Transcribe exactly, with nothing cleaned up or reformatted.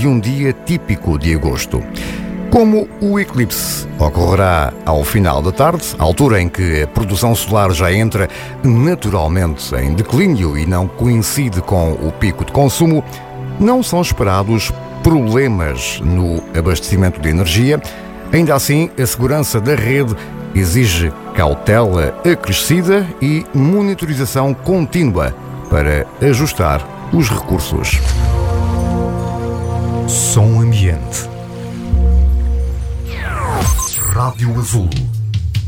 de um dia típico de agosto. Como o eclipse ocorrerá ao final da tarde, altura em que a produção solar já entra naturalmente em declínio e não coincide com o pico de consumo, não são esperados problemas no abastecimento de energia. Ainda assim, a segurança da rede exige cautela acrescida e monitorização contínua para ajustar os recursos. Som ambiente. Rádio Azul.